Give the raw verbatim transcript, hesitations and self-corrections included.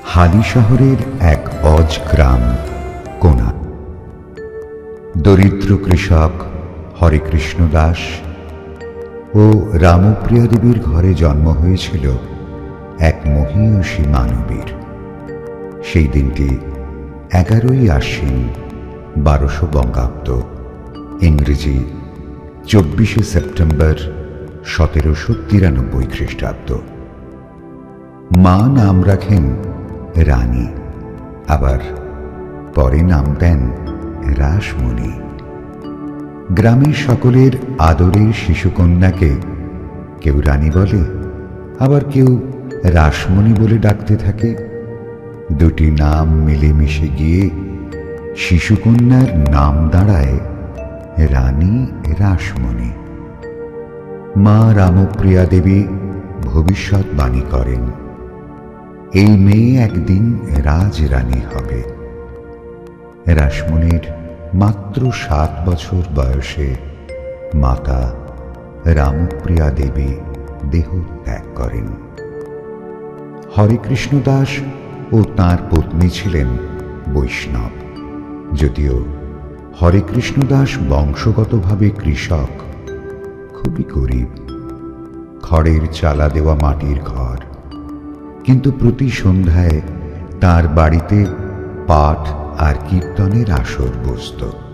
হালি শহরের এক অজ গ্রাম কোনা। দরিদ্র কৃষক হরেকৃষ্ণ দাস ও রামপ্রিয়া দেবীর ঘরে জন্ম হয়েছিল এক মহীয়সী মানবীর। সেই দিনটি এগারোই আশ্বিন বারোশো বঙ্গাব্দ, ইংরেজি চব্বিশে সেপ্টেম্বর সতেরোশো তিরানব্বই খ্রিস্টাব্দ। মা নাম রাখেন রানী, আবার পরে নাম দেন রাসমণি। গ্রামের সকলের আদরের শিশুকন্যাকে কেউ রানী বলে, আবার কেউ রাসমণি বলে ডাকতে থাকে। দুটি নাম মিলেমিশে গিয়ে শিশুকন্যার নাম দাঁড়ায় রানী রাসমণি। মা রামপ্রিয়া দেবী ভবিষ্যৎবাণী করেন, এই মেয়ে একদিন রাজরানী হবে। রাসমণির মাত্র সাত বছর বয়সে মাতা রামপ্রিয়া দেবী দেহ ত্যাগ করেন। হরেকৃষ্ণ দাস ও তাঁর পত্নী ছিলেন বৈষ্ণব। যদিও হরেকৃষ্ণ দাস বংশগতভাবে কৃষক, খুবই গরিব, খড়ের চালা দেওয়া মাটির ঘর, কিন্তু প্রতি সন্ধ্যায় তার বাড়িতে পাঠ আর কীর্তনের আসর বসত।